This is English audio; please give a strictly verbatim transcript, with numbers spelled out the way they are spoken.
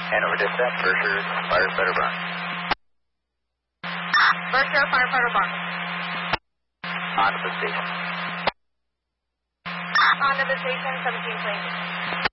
Hanover Dispatch, Berkshire, firefighter Barnes. Berkshire, firefighter Barnes. On to the station. On to the station, seventeen twenty.